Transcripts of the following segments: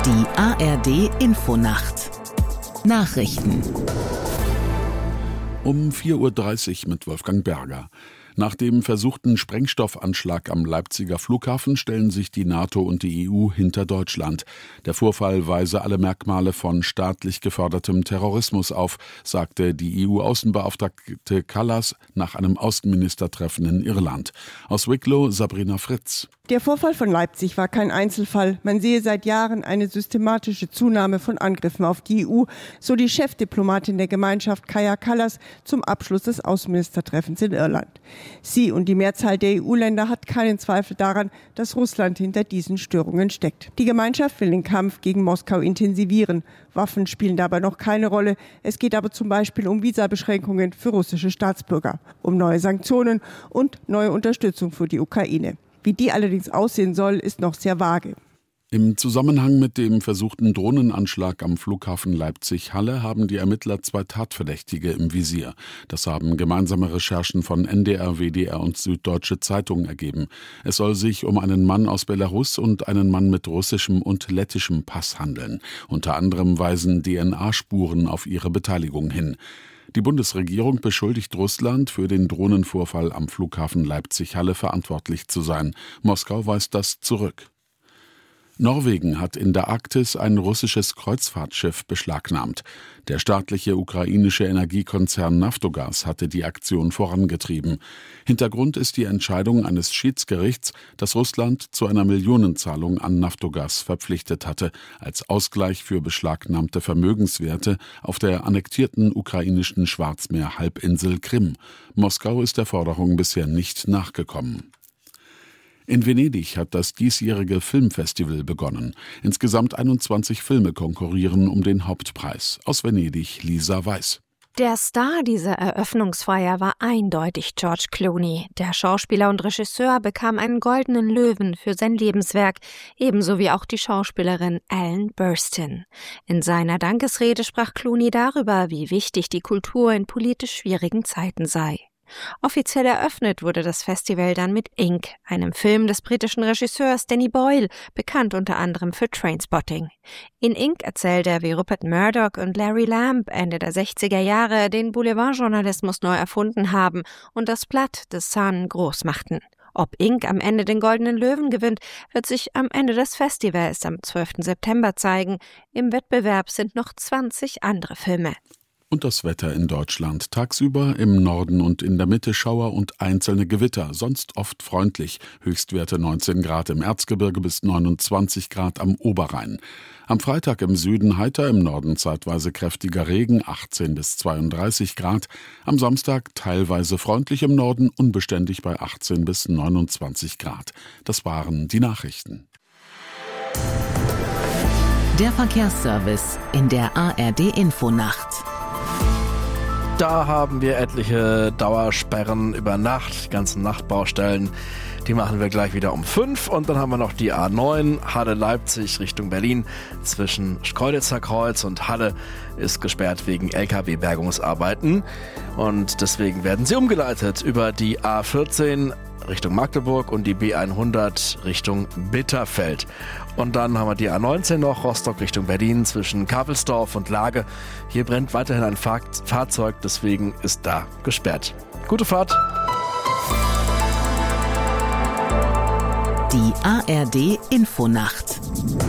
Die ARD-Infonacht. Nachrichten. Um 4:30 Uhr mit Wolfgang Berger. Nach dem versuchten Sprengstoffanschlag am Leipziger Flughafen stellen sich die NATO und die EU hinter Deutschland. Der Vorfall weise alle Merkmale von staatlich gefördertem Terrorismus auf, sagte die EU-Außenbeauftragte Kallas nach einem Außenministertreffen in Irland. Aus Wicklow Sabrina Fritz. Der Vorfall von Leipzig war kein Einzelfall. Man sehe seit Jahren eine systematische Zunahme von Angriffen auf die EU, so die Chefdiplomatin der Gemeinschaft Kaja Kallas zum Abschluss des Außenministertreffens in Irland. Sie und die Mehrzahl der EU-Länder hat keinen Zweifel daran, dass Russland hinter diesen Störungen steckt. Die Gemeinschaft will den Kampf gegen Moskau intensivieren. Waffen spielen dabei noch keine Rolle. Es geht aber zum Beispiel um Visabeschränkungen für russische Staatsbürger, um neue Sanktionen und neue Unterstützung für die Ukraine. Wie die allerdings aussehen soll, ist noch sehr vage. Im Zusammenhang mit dem versuchten Drohnenanschlag am Flughafen Leipzig-Halle haben die Ermittler 2 Tatverdächtige im Visier. Das haben gemeinsame Recherchen von NDR, WDR und Süddeutsche Zeitung ergeben. Es soll sich um einen Mann aus Belarus und einen Mann mit russischem und lettischem Pass handeln. Unter anderem weisen DNA-Spuren auf ihre Beteiligung hin. Die Bundesregierung beschuldigt Russland, für den Drohnenvorfall am Flughafen Leipzig-Halle verantwortlich zu sein. Moskau weist das zurück. Norwegen hat in der Arktis ein russisches Kreuzfahrtschiff beschlagnahmt. Der staatliche ukrainische Energiekonzern Naftogaz hatte die Aktion vorangetrieben. Hintergrund ist die Entscheidung eines Schiedsgerichts, das Russland zu einer Millionenzahlung an Naftogaz verpflichtet hatte, als Ausgleich für beschlagnahmte Vermögenswerte auf der annektierten ukrainischen Schwarzmeerhalbinsel Krim. Moskau ist der Forderung bisher nicht nachgekommen. In Venedig hat das diesjährige Filmfestival begonnen. Insgesamt 21 Filme konkurrieren um den Hauptpreis. Aus Venedig Lisa Weiß. Der Star dieser Eröffnungsfeier war eindeutig George Clooney. Der Schauspieler und Regisseur bekam einen Goldenen Löwen für sein Lebenswerk, ebenso wie auch die Schauspielerin Ellen Burstyn. In seiner Dankesrede sprach Clooney darüber, wie wichtig die Kultur in politisch schwierigen Zeiten sei. Offiziell eröffnet wurde das Festival dann mit Ink, einem Film des britischen Regisseurs Danny Boyle, bekannt unter anderem für Trainspotting. In Ink erzählt er, wie Rupert Murdoch und Larry Lamb Ende der 60er Jahre den Boulevardjournalismus neu erfunden haben und das Blatt The Sun groß machten. Ob Ink am Ende den Goldenen Löwen gewinnt, wird sich am Ende des Festivals am 12. September zeigen. Im Wettbewerb sind noch 20 andere Filme. Und das Wetter in Deutschland. Tagsüber im Norden und in der Mitte Schauer und einzelne Gewitter, sonst oft freundlich. Höchstwerte 19 Grad im Erzgebirge bis 29 Grad am Oberrhein. Am Freitag im Süden heiter, im Norden zeitweise kräftiger Regen, 18 bis 32 Grad. Am Samstag teilweise freundlich im Norden, unbeständig bei 18 bis 29 Grad. Das waren die Nachrichten. Der Verkehrsservice in der ARD-Infonacht. Da haben wir etliche Dauersperren über Nacht, die ganzen Nachtbaustellen. Die machen wir gleich wieder um 5. Und dann haben wir noch die A9, Halle-Leipzig Richtung Berlin. Zwischen Schkeuditzer Kreuz und Halle ist gesperrt wegen LKW-Bergungsarbeiten. Und deswegen werden sie umgeleitet über die A14 Richtung Magdeburg und die B100 Richtung Bitterfeld. Und dann haben wir die A19 noch, Rostock Richtung Berlin, zwischen Kapelsdorf und Lage. Hier brennt weiterhin ein Fahrzeug, deswegen ist da gesperrt. Gute Fahrt! Die ARD-Infonacht.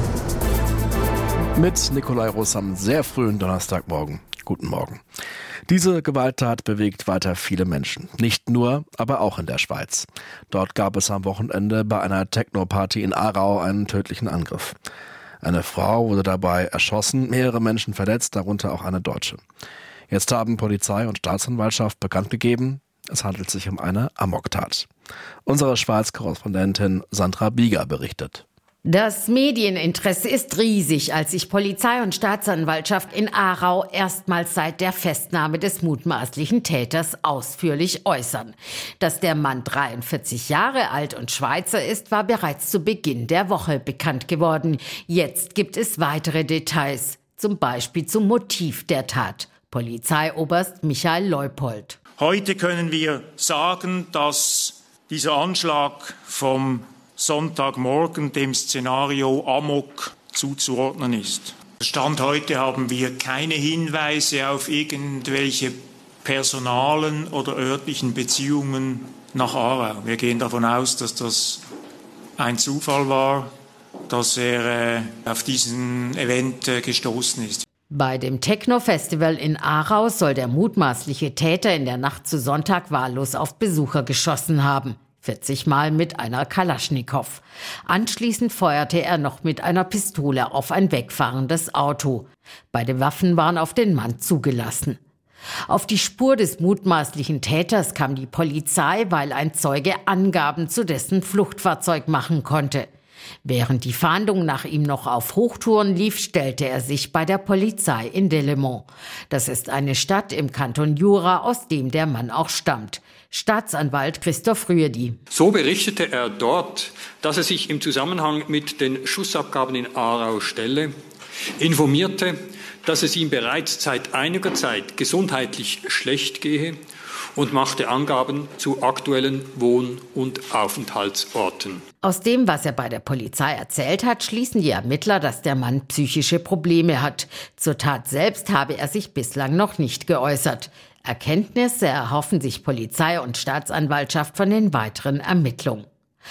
Mit Nikolai Russ am sehr frühen Donnerstagmorgen. Guten Morgen. Diese Gewalttat bewegt weiter viele Menschen. Nicht nur, aber auch in der Schweiz. Dort gab es am Wochenende bei einer Techno-Party in Aarau einen tödlichen Angriff. Eine Frau wurde dabei erschossen, mehrere Menschen verletzt, darunter auch eine Deutsche. Jetzt haben Polizei und Staatsanwaltschaft bekannt gegeben, es handelt sich um eine Amoktat. Unsere Schweiz-Korrespondentin Sandra Bieger berichtet. Das Medieninteresse ist riesig, als sich Polizei und Staatsanwaltschaft in Aarau erstmals seit der Festnahme des mutmaßlichen Täters ausführlich äußern. Dass der Mann 43 Jahre alt und Schweizer ist, war bereits zu Beginn der Woche bekannt geworden. Jetzt gibt es weitere Details, zum Beispiel zum Motiv der Tat. Polizeioberst Michael Leupold. Heute können wir sagen, dass dieser Anschlag vom Sonntagmorgen dem Szenario Amok zuzuordnen ist. Stand heute haben wir keine Hinweise auf irgendwelche personalen oder örtlichen Beziehungen nach Aarau. Wir gehen davon aus, dass das ein Zufall war, dass er auf diesen Event gestoßen ist. Bei dem Techno-Festival in Aarau soll der mutmaßliche Täter in der Nacht zu Sonntag wahllos auf Besucher geschossen haben. 40 Mal mit einer Kalaschnikow. Anschließend feuerte er noch mit einer Pistole auf ein wegfahrendes Auto. Beide Waffen waren auf den Mann zugelassen. Auf die Spur des mutmaßlichen Täters kam die Polizei, weil ein Zeuge Angaben zu dessen Fluchtfahrzeug machen konnte. Während die Fahndung nach ihm noch auf Hochtouren lief, stellte er sich bei der Polizei in Delémont. Das ist eine Stadt im Kanton Jura, aus dem der Mann auch stammt. Staatsanwalt Christoph Rüedi. So berichtete er dort, dass er sich im Zusammenhang mit den Schussabgaben in Aarau stelle, informierte, dass es ihm bereits seit einiger Zeit gesundheitlich schlecht gehe und machte Angaben zu aktuellen Wohn- und Aufenthaltsorten. Aus dem, was er bei der Polizei erzählt hat, schließen die Ermittler, dass der Mann psychische Probleme hat. Zur Tat selbst habe er sich bislang noch nicht geäußert. Erkenntnisse erhoffen sich Polizei und Staatsanwaltschaft von den weiteren Ermittlungen.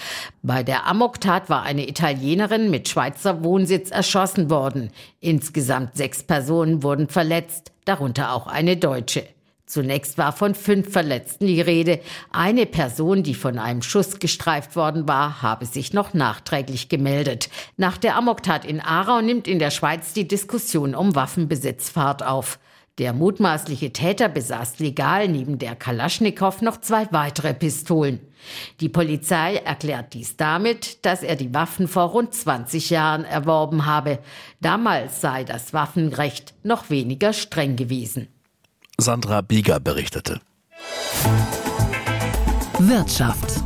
Bei der Amoktat war eine Italienerin mit Schweizer Wohnsitz erschossen worden. Insgesamt 6 Personen wurden verletzt, darunter auch eine Deutsche. Zunächst war von 5 Verletzten die Rede. Eine Person, die von einem Schuss gestreift worden war, habe sich noch nachträglich gemeldet. Nach der Amoktat in Aarau nimmt in der Schweiz die Diskussion um Waffenbesitz Fahrt auf. Der mutmaßliche Täter besaß legal neben der Kalaschnikow noch 2 weitere Pistolen. Die Polizei erklärt dies damit, dass er die Waffen vor rund 20 Jahren erworben habe. Damals sei das Waffenrecht noch weniger streng gewesen. Sandra Bieger berichtete. Wirtschaft.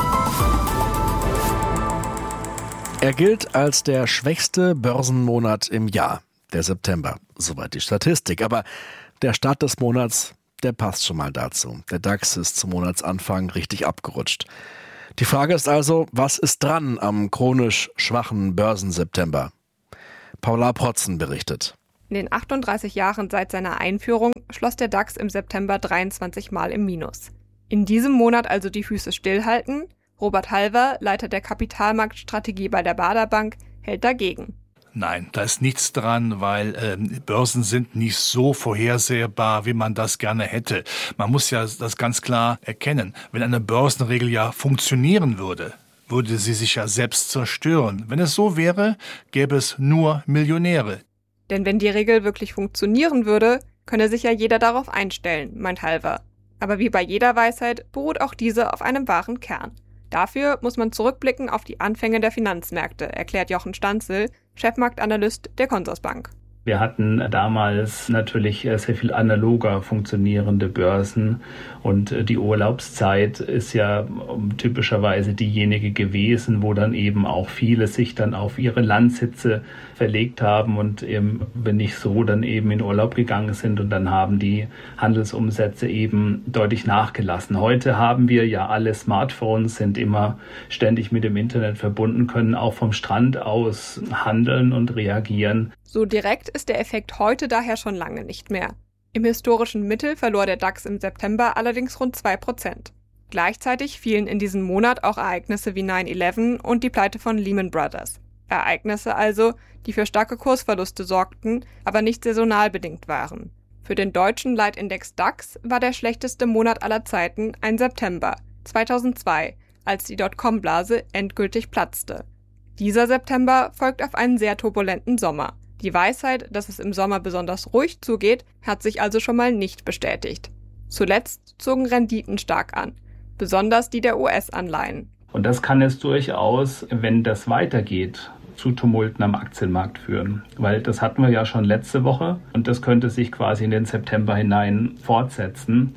Er gilt als der schwächste Börsenmonat im Jahr, der September. Soweit die Statistik. Aber der Start des Monats, der passt schon mal dazu. Der DAX ist zum Monatsanfang richtig abgerutscht. Die Frage ist also, was ist dran am chronisch schwachen Börsenseptember? Paula Protzen berichtet. In den 38 Jahren seit seiner Einführung schloss der DAX im September 23 Mal im Minus. In diesem Monat also die Füße stillhalten? Robert Halver, Leiter der Kapitalmarktstrategie bei der Baader Bank, hält dagegen. Nein, da ist nichts dran, weil Börsen sind nicht so vorhersehbar, wie man das gerne hätte. Man muss ja das ganz klar erkennen. Wenn eine Börsenregel ja funktionieren würde, würde sie sich ja selbst zerstören. Wenn es so wäre, gäbe es nur Millionäre. Denn wenn die Regel wirklich funktionieren würde, könne sich ja jeder darauf einstellen, meint Halver. Aber wie bei jeder Weisheit beruht auch diese auf einem wahren Kern. Dafür muss man zurückblicken auf die Anfänge der Finanzmärkte, erklärt Jochen Stanzel, Chefmarktanalyst der Consorsbank. Wir hatten damals natürlich sehr viel analoger funktionierende Börsen und die Urlaubszeit ist ja typischerweise diejenige gewesen, wo dann eben auch viele sich dann auf ihre Landsitze verlegt haben und eben, wenn nicht so, dann eben in Urlaub gegangen sind und dann haben die Handelsumsätze eben deutlich nachgelassen. Heute haben wir ja alle Smartphones, sind immer ständig mit dem Internet verbunden, können auch vom Strand aus handeln und reagieren. So direkt ist der Effekt heute daher schon lange nicht mehr. Im historischen Mittel verlor der DAX im September allerdings rund 2%. Gleichzeitig fielen in diesem Monat auch Ereignisse wie 9/11 und die Pleite von Lehman Brothers. Ereignisse also, die für starke Kursverluste sorgten, aber nicht saisonal bedingt waren. Für den deutschen Leitindex DAX war der schlechteste Monat aller Zeiten ein September 2002, als die Dotcom-Blase endgültig platzte. Dieser September folgt auf einen sehr turbulenten Sommer. Die Weisheit, dass es im Sommer besonders ruhig zugeht, hat sich also schon mal nicht bestätigt. Zuletzt zogen Renditen stark an, besonders die der US-Anleihen. Und das kann es durchaus, wenn das weitergeht, zu Tumulten am Aktienmarkt führen. Weil das hatten wir ja schon letzte Woche und das könnte sich quasi in den September hinein fortsetzen,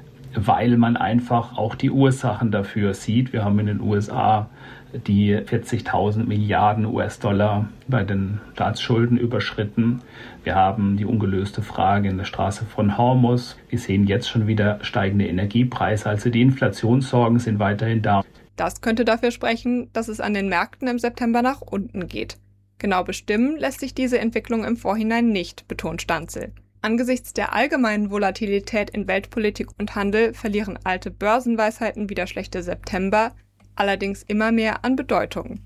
weil man einfach auch die Ursachen dafür sieht. Wir haben in den USA die 40.000 Milliarden US-Dollar bei den Staatsschulden überschritten. Wir haben die ungelöste Frage in der Straße von Hormuz. Wir sehen jetzt schon wieder steigende Energiepreise. Also die Inflationssorgen sind weiterhin da. Das könnte dafür sprechen, dass es an den Märkten im September nach unten geht. Genau bestimmen lässt sich diese Entwicklung im Vorhinein nicht, betont Stanzel. Angesichts der allgemeinen Volatilität in Weltpolitik und Handel verlieren alte Börsenweisheiten wie der schlechte September allerdings immer mehr an Bedeutung.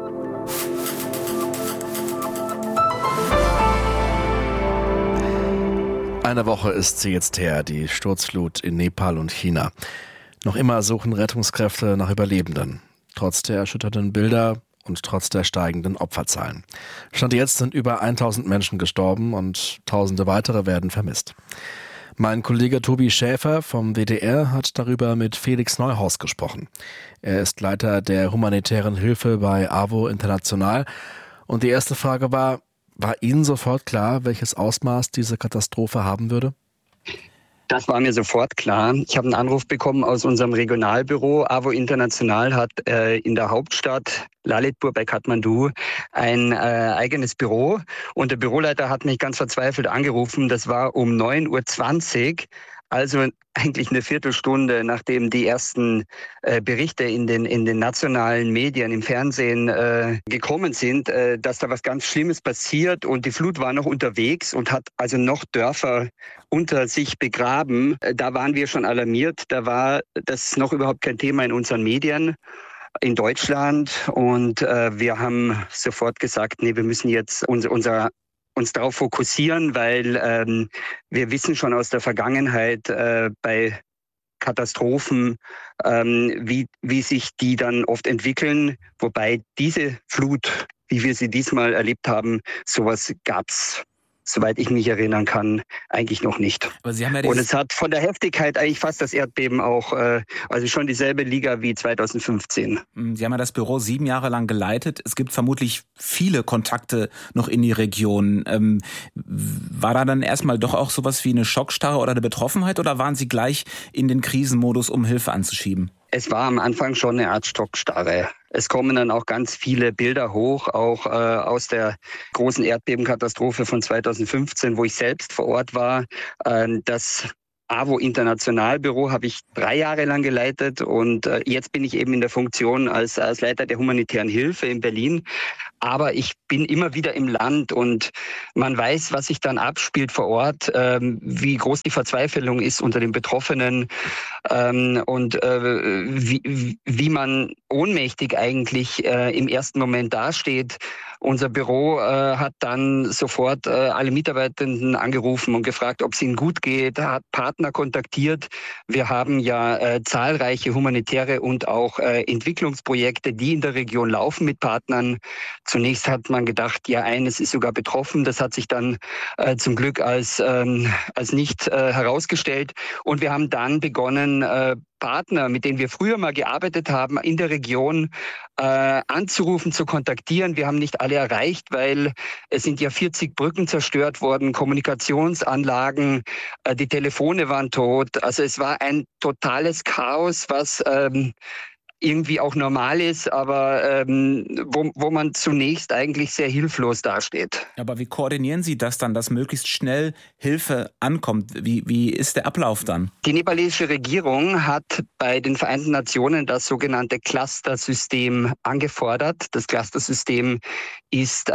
Eine Woche ist sie jetzt her, die Sturzflut in Nepal und China. Noch immer suchen Rettungskräfte nach Überlebenden, trotz der erschütternden Bilder und trotz der steigenden Opferzahlen. Stand jetzt sind über 1000 Menschen gestorben und Tausende weitere werden vermisst. Mein Kollege Tobi Schäfer vom WDR hat darüber mit Felix Neuhaus gesprochen. Er ist Leiter der humanitären Hilfe bei AWO International. Und die erste Frage war Ihnen sofort klar, welches Ausmaß diese Katastrophe haben würde? Das war mir sofort klar. Ich habe einen Anruf bekommen aus unserem Regionalbüro. AWO International hat in der Hauptstadt Lalitpur bei Kathmandu ein eigenes Büro. Und der Büroleiter hat mich ganz verzweifelt angerufen. Das war um 9:20 Uhr. Also eigentlich eine Viertelstunde, nachdem die ersten Berichte in den nationalen Medien, im Fernsehen gekommen sind, dass da was ganz Schlimmes passiert. Und die Flut war noch unterwegs und hat also noch Dörfer unter sich begraben. Da waren wir schon alarmiert. Da war das noch überhaupt kein Thema in unseren Medien in Deutschland. Und wir haben sofort gesagt, nee, wir müssen jetzt uns darauf fokussieren, weil wir wissen schon aus der Vergangenheit bei Katastrophen, wie sich die dann oft entwickeln. Wobei diese Flut, wie wir sie diesmal erlebt haben, sowas gab's, soweit ich mich erinnern kann, eigentlich noch nicht. Aber Sie haben ja und es hat von der Heftigkeit eigentlich fast das Erdbeben auch, also schon dieselbe Liga wie 2015. Sie haben ja das Büro 7 Jahre lang geleitet. Es gibt vermutlich viele Kontakte noch in die Region. War da dann erstmal doch auch sowas wie eine Schockstarre oder eine Betroffenheit oder waren Sie gleich in den Krisenmodus, um Hilfe anzuschieben? Es war am Anfang schon eine Art Schockstarre. Es kommen dann auch ganz viele Bilder hoch, auch aus der großen Erdbebenkatastrophe von 2015, wo ich selbst vor Ort war. Das AWO Internationalbüro habe ich 3 Jahre lang geleitet und jetzt bin ich eben in der Funktion als Leiter der humanitären Hilfe in Berlin. Aber ich bin immer wieder im Land und man weiß, was sich dann abspielt vor Ort, wie groß die Verzweiflung ist unter den Betroffenen und wie man ohnmächtig eigentlich im ersten Moment dasteht. Unser Büro hat dann sofort alle Mitarbeitenden angerufen und gefragt, ob es ihnen gut geht, hat Partner kontaktiert. Wir haben ja zahlreiche humanitäre und auch Entwicklungsprojekte, die in der Region laufen mit Partnern. Zunächst hat man gedacht, ja, eines ist sogar betroffen. Das hat sich dann zum Glück als nicht herausgestellt. Und wir haben dann begonnen, Partner, mit denen wir früher mal gearbeitet haben, in der Region anzurufen, zu kontaktieren. Wir haben nicht alle erreicht, weil es sind ja 40 Brücken zerstört worden, Kommunikationsanlagen, die Telefone waren tot. Also es war ein totales Chaos, was irgendwie auch normal ist, aber wo man zunächst eigentlich sehr hilflos dasteht. Aber wie koordinieren Sie das dann, dass möglichst schnell Hilfe ankommt? Wie ist der Ablauf dann? Die nepalesische Regierung hat bei den Vereinten Nationen das sogenannte Cluster-System angefordert. Das Cluster-System ist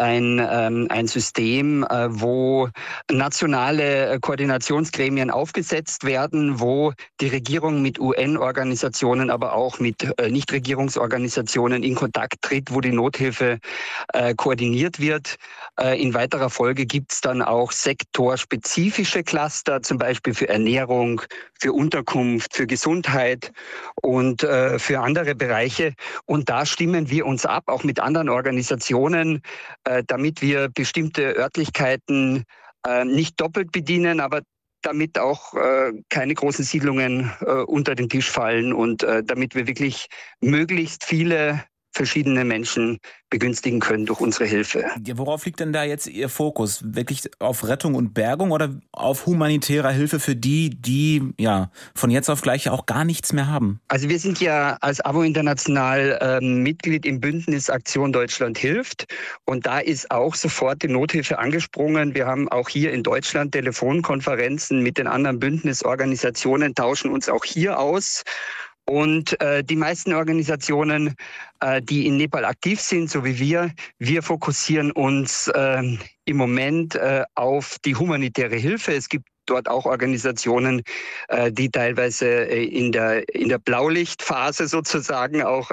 ein System, wo nationale Koordinationsgremien aufgesetzt werden, wo die Regierung mit UN-Organisationen, aber auch mit Nichtregierungsorganisationen in Kontakt tritt, wo die Nothilfe koordiniert wird. In weiterer Folge gibt es dann auch sektorspezifische Cluster, zum Beispiel für Ernährung, für Unterkunft, für Gesundheit und für andere Bereiche. Und da stimmen wir uns ab, auch mit anderen Organisationen, damit wir bestimmte Örtlichkeiten nicht doppelt bedienen, aber damit auch keine großen Siedlungen unter den Tisch fallen und damit wir wirklich möglichst viele verschiedene Menschen begünstigen können durch unsere Hilfe. Ja, worauf liegt denn da jetzt Ihr Fokus? Wirklich auf Rettung und Bergung oder auf humanitärer Hilfe für die ja von jetzt auf gleich auch gar nichts mehr haben? Also wir sind ja als AWO International Mitglied im Bündnis Aktion Deutschland hilft und da ist auch sofort die Nothilfe angesprungen. Wir haben auch hier in Deutschland Telefonkonferenzen mit den anderen Bündnisorganisationen, tauschen uns auch hier aus. Und die meisten Organisationen, die in Nepal aktiv sind, so wie wir fokussieren uns im Moment auf die humanitäre Hilfe. Es gibt dort auch Organisationen, die teilweise in der Blaulichtphase sozusagen auch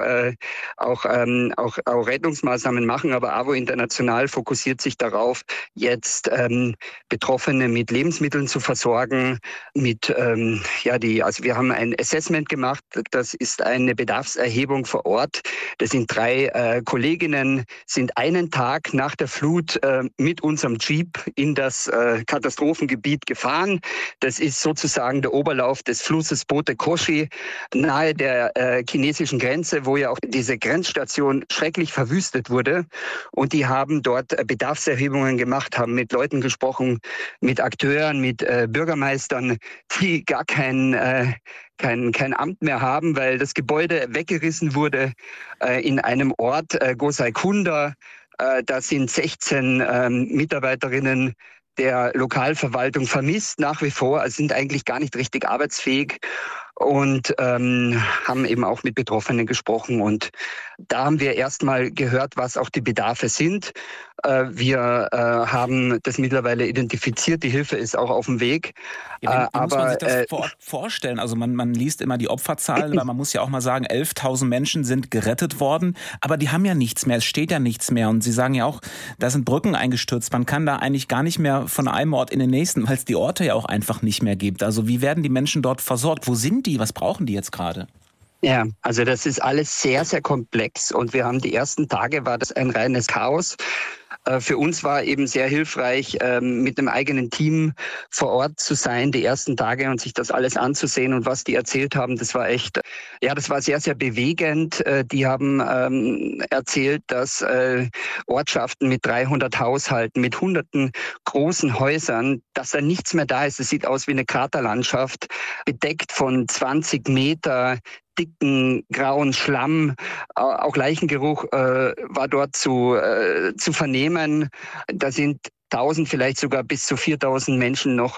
Rettungsmaßnahmen machen. Aber AWO International fokussiert sich darauf, jetzt Betroffene mit Lebensmitteln zu versorgen. Also wir haben ein Assessment gemacht. Das ist eine Bedarfserhebung vor Ort. Das sind 3 Kolleginnen, sind einen Tag nach der Flut mit unserem Jeep in das Katastrophengebiet gefahren. Das ist sozusagen der Oberlauf des Flusses Bote Koshi nahe der chinesischen Grenze, wo ja auch diese Grenzstation schrecklich verwüstet wurde. Und die haben dort Bedarfserhebungen gemacht, haben mit Leuten gesprochen, mit Akteuren, mit Bürgermeistern, die gar kein Amt mehr haben, weil das Gebäude weggerissen wurde in einem Ort, Gosaikunda. Da sind 16 Mitarbeiterinnen der Lokalverwaltung vermisst nach wie vor, also sind eigentlich gar nicht richtig arbeitsfähig und haben eben auch mit Betroffenen gesprochen. Und da haben wir erstmal gehört, was auch die Bedarfe sind. Wir haben das mittlerweile identifiziert, die Hilfe ist auch auf dem Weg. Ja, wie muss man sich das vor Ort vorstellen? Also man liest immer die Opferzahlen, weil man muss ja auch mal sagen, 11.000 Menschen sind gerettet worden, aber die haben ja nichts mehr, es steht ja nichts mehr. Und Sie sagen ja auch, da sind Brücken eingestürzt, man kann da eigentlich gar nicht mehr von einem Ort in den nächsten, weil es die Orte ja auch einfach nicht mehr gibt. Also wie werden die Menschen dort versorgt? Wo sind die? Was brauchen die jetzt gerade? Ja, also das ist alles sehr, sehr komplex und wir haben die ersten Tage, war das ein reines Chaos. Für uns war eben sehr hilfreich, mit einem eigenen Team vor Ort zu sein, die ersten Tage und sich das alles anzusehen und was die erzählt haben, das war echt, das war sehr, sehr bewegend. Die haben erzählt, dass Ortschaften mit 300 Haushalten, mit hunderten großen Häusern, dass da nichts mehr da ist. Es sieht aus wie eine Kraterlandschaft, bedeckt von 20 Meter dicken, grauen Schlamm. Auch Leichengeruch war dort zu vernehmen. Da sind 1.000, vielleicht sogar bis zu 4.000 Menschen noch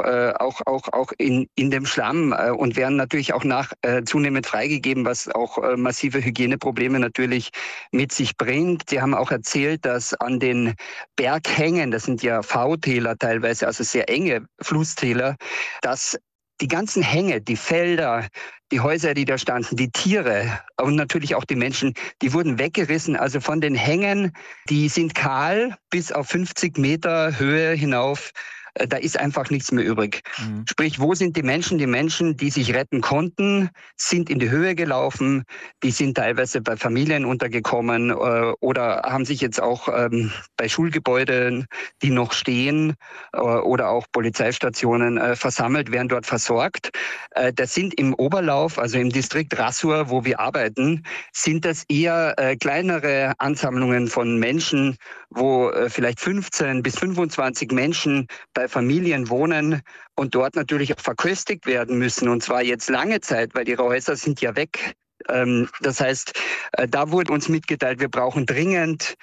auch in dem Schlamm und werden natürlich auch zunehmend freigegeben, was auch massive Hygieneprobleme natürlich mit sich bringt. Sie haben auch erzählt, dass an den Berghängen, das sind ja V-Täler teilweise, also sehr enge Flusstäler, dass die ganzen Hänge, die Felder, die Häuser, die da standen, die Tiere und natürlich auch die Menschen, die wurden weggerissen. Also von den Hängen, die sind kahl bis auf 50 Meter Höhe hinauf. Da ist einfach nichts mehr übrig. Mhm. Sprich, wo sind die Menschen? Die Menschen, die sich retten konnten, sind in die Höhe gelaufen. Die sind teilweise bei Familien untergekommen oder haben sich jetzt auch bei Schulgebäuden, die noch stehen oder auch Polizeistationen versammelt, werden dort versorgt. Das sind im Oberlauf, also im Distrikt Rassur, wo wir arbeiten, sind das eher kleinere Ansammlungen von Menschen, wo vielleicht 15 bis 25 Menschen bei Familien wohnen und dort natürlich auch verköstigt werden müssen. Und zwar jetzt lange Zeit, weil ihre Häuser sind ja weg. Das heißt, da wurde uns mitgeteilt, wir brauchen dringend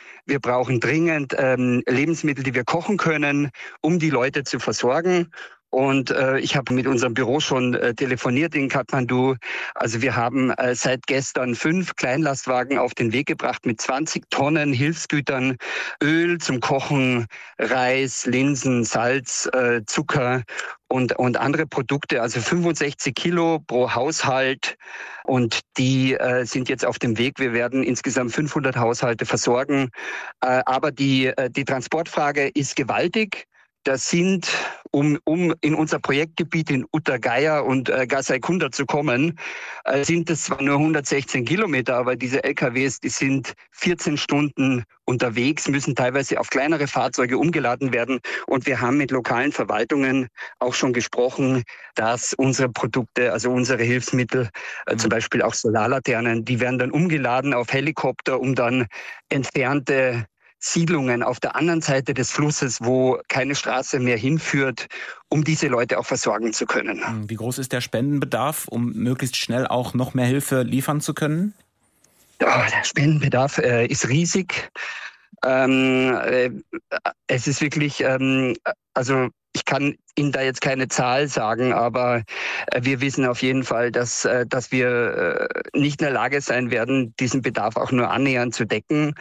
Lebensmittel, die wir kochen können, um die Leute zu versorgen. Und ich habe mit unserem Büro schon telefoniert in Kathmandu. Also wir haben seit gestern 5 Kleinlastwagen auf den Weg gebracht mit 20 Tonnen Hilfsgütern, Öl zum Kochen, Reis, Linsen, Salz, Zucker und andere Produkte, also 65 Kilo pro Haushalt. Und die sind jetzt auf dem Weg. Wir werden insgesamt 500 Haushalte versorgen. Aber die Transportfrage ist gewaltig. Das sind, um in unser Projektgebiet in Uttagaya und Gosaikunda zu kommen, sind es zwar nur 116 Kilometer, aber diese LKWs, die sind 14 Stunden unterwegs, müssen teilweise auf kleinere Fahrzeuge umgeladen werden. Und wir haben mit lokalen Verwaltungen auch schon gesprochen, dass unsere Produkte, also unsere Hilfsmittel, zum Beispiel auch Solarlaternen, die werden dann umgeladen auf Helikopter, um dann entfernte Siedlungen auf der anderen Seite des Flusses, wo keine Straße mehr hinführt, um diese Leute auch versorgen zu können. Wie groß ist der Spendenbedarf, um möglichst schnell auch noch mehr Hilfe liefern zu können? Ja, der Spendenbedarf ist riesig. Es ist wirklich, Also ich kann Ihnen da jetzt keine Zahl sagen, aber wir wissen auf jeden Fall, dass wir nicht in der Lage sein werden, diesen Bedarf auch nur annähernd zu decken.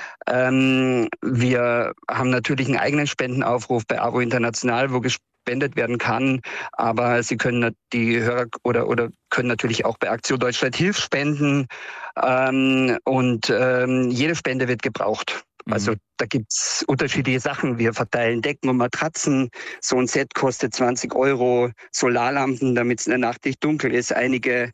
Wir haben natürlich einen eigenen Spendenaufruf bei AWO International, wo gespendet werden kann, aber Sie können die Hörer oder können natürlich auch bei Aktion Deutschland Hilft spenden und jede Spende wird gebraucht. Also da gibt's unterschiedliche Sachen. Wir verteilen Decken und Matratzen. So ein Set kostet 20 €. Solarlampen, damit es in der Nacht nicht dunkel ist. Einige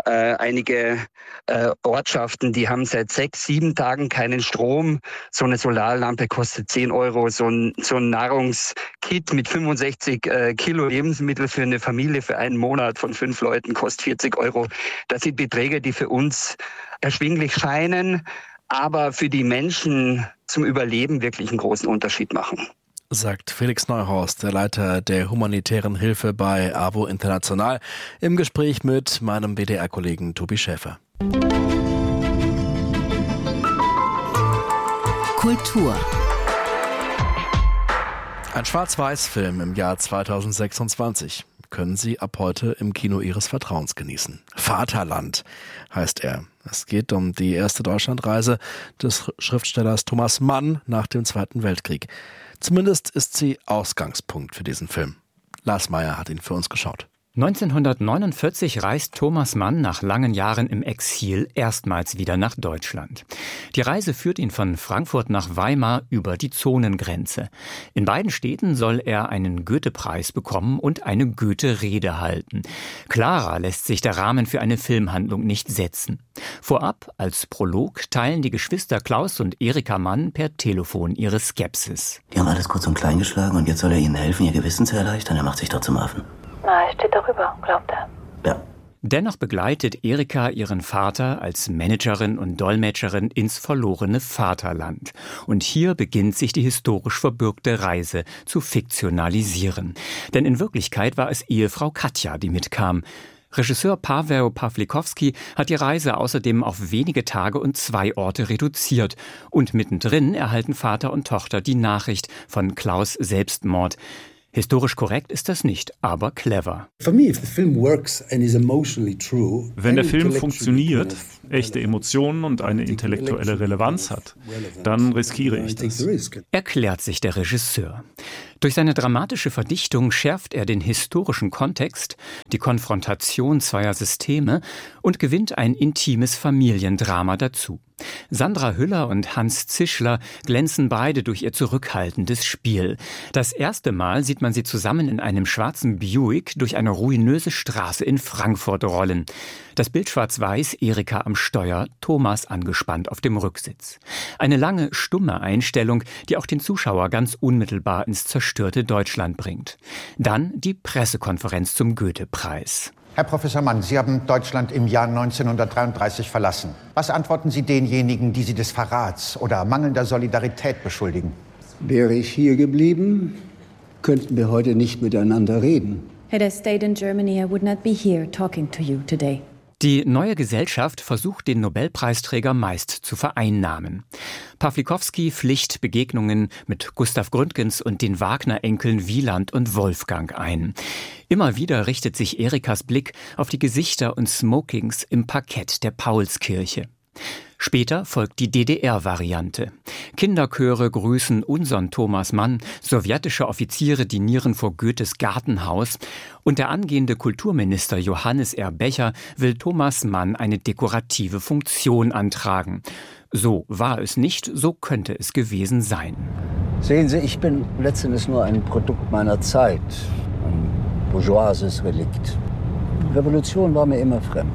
Ortschaften, die haben seit 6-7 Tagen keinen Strom. So eine Solarlampe kostet 10 €. So ein Nahrungskit mit 65 Kilo Lebensmittel für eine Familie für einen Monat von 5 Leuten kostet 40 €. Das sind Beträge, die für uns erschwinglich scheinen, aber für die Menschen zum Überleben wirklich einen großen Unterschied machen. Sagt Felix Neuhorst, der Leiter der humanitären Hilfe bei AWO International, im Gespräch mit meinem WDR-Kollegen Tobi Schäfer. Kultur. Ein Schwarz-Weiß-Film im Jahr 2026 können Sie ab heute im Kino Ihres Vertrauens genießen. Vaterland heißt er. Es geht um die erste Deutschlandreise des Schriftstellers Thomas Mann nach dem Zweiten Weltkrieg. Zumindest ist sie Ausgangspunkt für diesen Film. Lars Meyer hat ihn für uns geschaut. 1949 reist Thomas Mann nach langen Jahren im Exil erstmals wieder nach Deutschland. Die Reise führt ihn von Frankfurt nach Weimar über die Zonengrenze. In beiden Städten soll er einen Goethe-Preis bekommen und eine Goethe-Rede halten. Klarer lässt sich der Rahmen für eine Filmhandlung nicht setzen. Vorab, als Prolog, teilen die Geschwister Klaus und Erika Mann per Telefon ihre Skepsis. Die haben alles kurz und klein geschlagen und jetzt soll er ihnen helfen, ihr Gewissen zu erleichtern. Er macht sich doch zum Affen. Na, er steht darüber, glaubt er. Ja. Dennoch begleitet Erika ihren Vater als Managerin und Dolmetscherin ins verlorene Vaterland. Und hier beginnt sich die historisch verbürgte Reise zu fiktionalisieren. Denn in Wirklichkeit war es Ehefrau Katja, die mitkam. Regisseur Paweł Pawlikowski hat die Reise außerdem auf wenige Tage und 2 Orte reduziert. Und mittendrin erhalten Vater und Tochter die Nachricht von Klaus' Selbstmord. Historisch korrekt ist das nicht, aber clever. Wenn der Film funktioniert, echte Emotionen und eine intellektuelle Relevanz hat, dann riskiere ich das. Erklärt sich der Regisseur. Durch seine dramatische Verdichtung schärft er den historischen Kontext, die Konfrontation zweier Systeme und gewinnt ein intimes Familiendrama dazu. Sandra Hüller und Hans Zischler glänzen beide durch ihr zurückhaltendes Spiel. Das erste Mal sieht man sie zusammen in einem schwarzen Buick durch eine ruinöse Straße in Frankfurt rollen. Das Bild schwarz-weiß, Erika am Steuer, Thomas angespannt auf dem Rücksitz. Eine lange, stumme Einstellung, die auch den Zuschauer ganz unmittelbar ins zerstörte Deutschland bringt. Dann die Pressekonferenz zum Goethe-Preis. Herr Professor Mann, Sie haben Deutschland im Jahr 1933 verlassen. Was antworten Sie denjenigen, die Sie des Verrats oder mangelnder Solidarität beschuldigen? Wäre ich hier geblieben, könnten wir heute nicht miteinander reden. Had I stayed in Germany, I would not be here talking to you today. Die neue Gesellschaft versucht, den Nobelpreisträger meist zu vereinnahmen. Pawlikowski flicht Begegnungen mit Gustav Gründgens und den Wagner-Enkeln Wieland und Wolfgang ein. Immer wieder richtet sich Erikas Blick auf die Gesichter und Smokings im Parkett der Paulskirche. Später folgt die DDR-Variante. Kinderchöre grüßen unseren Thomas Mann, sowjetische Offiziere dinieren vor Goethes Gartenhaus und der angehende Kulturminister Johannes R. Becher will Thomas Mann eine dekorative Funktion antragen. So war es nicht, so könnte es gewesen sein. Sehen Sie, ich bin letztendlich nur ein Produkt meiner Zeit, ein bourgeoises Relikt. Revolution war mir immer fremd.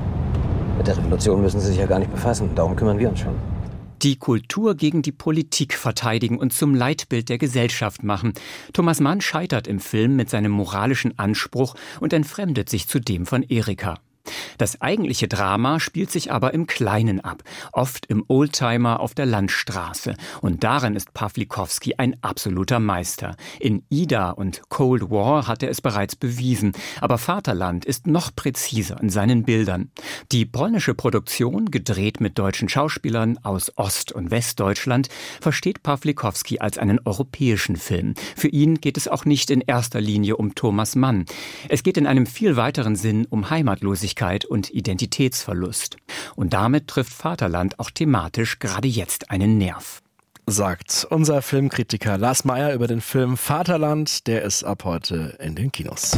Mit der Revolution müssen Sie sich ja gar nicht befassen, darum kümmern wir uns schon. Die Kultur gegen die Politik verteidigen und zum Leitbild der Gesellschaft machen. Thomas Mann scheitert im Film mit seinem moralischen Anspruch und entfremdet sich zudem von Erika. Das eigentliche Drama spielt sich aber im Kleinen ab, oft im Oldtimer auf der Landstraße. Und darin ist Pawlikowski ein absoluter Meister. In Ida und Cold War hat er es bereits bewiesen. Aber Vaterland ist noch präziser in seinen Bildern. Die polnische Produktion, gedreht mit deutschen Schauspielern aus Ost- und Westdeutschland, versteht Pawlikowski als einen europäischen Film. Für ihn geht es auch nicht in erster Linie um Thomas Mann. Es geht in einem viel weiteren Sinn um Heimatlosigkeit und Identitätsverlust. Und damit trifft Vaterland auch thematisch gerade jetzt einen Nerv. Sagt unser Filmkritiker Lars Meyer über den Film Vaterland. Der ist ab heute in den Kinos.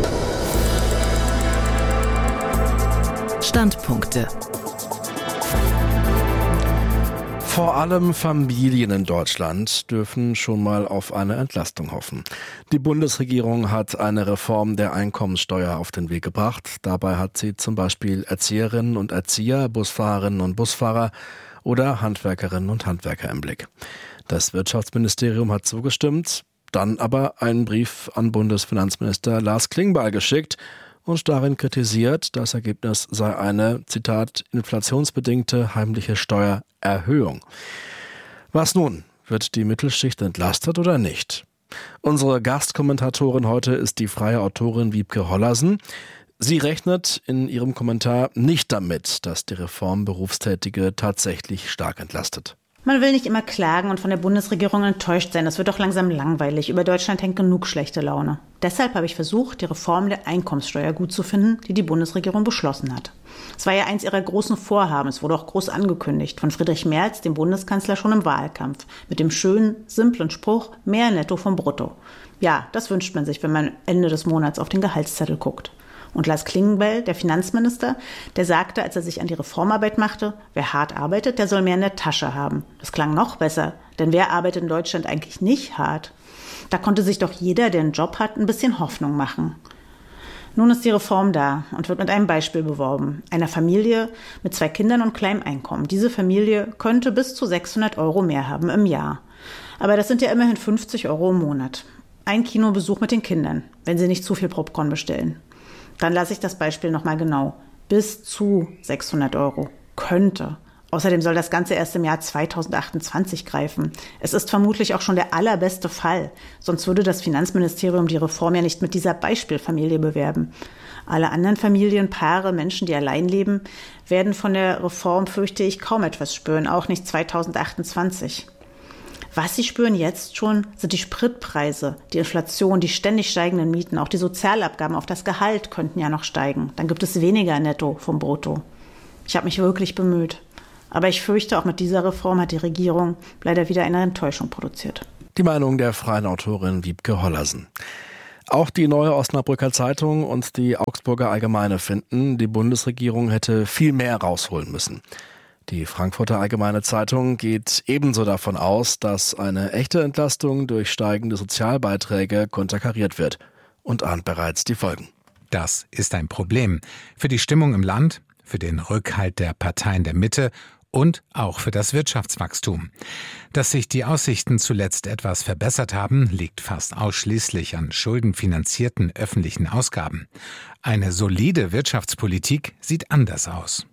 Standpunkte. Vor allem Familien in Deutschland dürfen schon mal auf eine Entlastung hoffen. Die Bundesregierung hat eine Reform der Einkommenssteuer auf den Weg gebracht. Dabei hat sie zum Beispiel Erzieherinnen und Erzieher, Busfahrerinnen und Busfahrer oder Handwerkerinnen und Handwerker im Blick. Das Wirtschaftsministerium hat zugestimmt, dann aber einen Brief an Bundesfinanzminister Lars Klingbeil geschickt und darin kritisiert, das Ergebnis sei eine, Zitat, inflationsbedingte heimliche Steuererhöhung. Was nun? Wird die Mittelschicht entlastet oder nicht? Unsere Gastkommentatorin heute ist die freie Autorin Wiebke Hollersen. Sie rechnet in ihrem Kommentar nicht damit, dass die Reform Berufstätige tatsächlich stark entlastet. Man will nicht immer klagen und von der Bundesregierung enttäuscht sein. Das wird doch langsam langweilig. Über Deutschland hängt genug schlechte Laune. Deshalb habe ich versucht, die Reform der Einkommenssteuer gut zu finden, die die Bundesregierung beschlossen hat. Es war ja eins ihrer großen Vorhaben. Es wurde auch groß angekündigt von Friedrich Merz, dem Bundeskanzler, schon im Wahlkampf. Mit dem schönen, simplen Spruch, mehr Netto vom Brutto. Ja, das wünscht man sich, wenn man Ende des Monats auf den Gehaltszettel guckt. Und Lars Klingbeil, der Finanzminister, der sagte, als er sich an die Reformarbeit machte, wer hart arbeitet, der soll mehr in der Tasche haben. Das klang noch besser, denn wer arbeitet in Deutschland eigentlich nicht hart? Da konnte sich doch jeder, der einen Job hat, ein bisschen Hoffnung machen. Nun ist die Reform da und wird mit einem Beispiel beworben. Einer Familie mit 2 Kindern und kleinem Einkommen. Diese Familie könnte bis zu 600 € mehr haben im Jahr. Aber das sind ja immerhin 50 € im Monat. Ein Kinobesuch mit den Kindern, wenn sie nicht zu viel Popcorn bestellen. Dann lasse ich das Beispiel nochmal genau. Bis zu 600 € könnte. Außerdem soll das Ganze erst im Jahr 2028 greifen. Es ist vermutlich auch schon der allerbeste Fall. Sonst würde das Finanzministerium die Reform ja nicht mit dieser Beispielfamilie bewerben. Alle anderen Familien, Paare, Menschen, die allein leben, werden von der Reform, fürchte ich, kaum etwas spüren. Auch nicht 2028. Was sie spüren jetzt schon, sind die Spritpreise, die Inflation, die ständig steigenden Mieten. Auch die Sozialabgaben auf das Gehalt könnten ja noch steigen. Dann gibt es weniger Netto vom Brutto. Ich habe mich wirklich bemüht. Aber ich fürchte, auch mit dieser Reform hat die Regierung leider wieder eine Enttäuschung produziert. Die Meinung der freien Autorin Wiebke Hollersen. Auch die Neue Osnabrücker Zeitung und die Augsburger Allgemeine finden, die Bundesregierung hätte viel mehr rausholen müssen. Die Frankfurter Allgemeine Zeitung geht ebenso davon aus, dass eine echte Entlastung durch steigende Sozialbeiträge konterkariert wird und ahnt bereits die Folgen. Das ist ein Problem für die Stimmung im Land, für den Rückhalt der Parteien der Mitte und auch für das Wirtschaftswachstum. Dass sich die Aussichten zuletzt etwas verbessert haben, liegt fast ausschließlich an schuldenfinanzierten öffentlichen Ausgaben. Eine solide Wirtschaftspolitik sieht anders aus.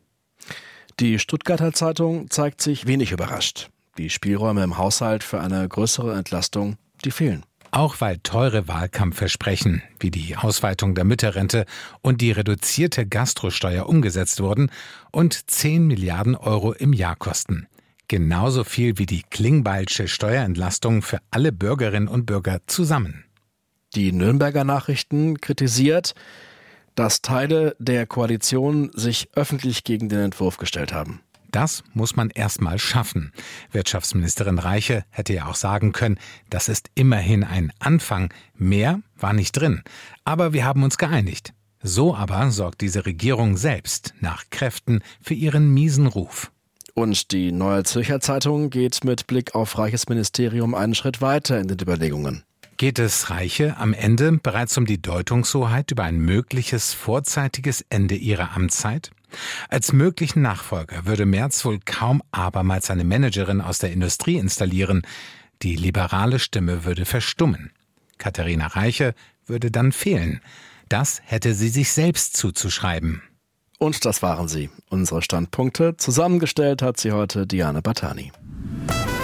Die Stuttgarter Zeitung zeigt sich wenig überrascht. Die Spielräume im Haushalt für eine größere Entlastung, die fehlen. Auch weil teure Wahlkampfversprechen wie die Ausweitung der Mütterrente und die reduzierte Gastrosteuer umgesetzt wurden und 10 Milliarden € im Jahr kosten. Genauso viel wie die Klingbeilsche Steuerentlastung für alle Bürgerinnen und Bürger zusammen. Die Nürnberger Nachrichten kritisiert, dass Teile der Koalition sich öffentlich gegen den Entwurf gestellt haben. Das muss man erst mal schaffen. Wirtschaftsministerin Reiche hätte ja auch sagen können, das ist immerhin ein Anfang. Mehr war nicht drin. Aber wir haben uns geeinigt. So aber sorgt diese Regierung selbst nach Kräften für ihren miesen Ruf. Und die Neue Zürcher Zeitung geht mit Blick auf Reiches Ministerium einen Schritt weiter in den Überlegungen. Geht es Reiche am Ende bereits um die Deutungshoheit über ein mögliches vorzeitiges Ende ihrer Amtszeit? Als möglichen Nachfolger würde Merz wohl kaum abermals eine Managerin aus der Industrie installieren. Die liberale Stimme würde verstummen. Katharina Reiche würde dann fehlen. Das hätte sie sich selbst zuzuschreiben. Und das waren sie, unsere Standpunkte. Zusammengestellt hat sie heute Diane Battani.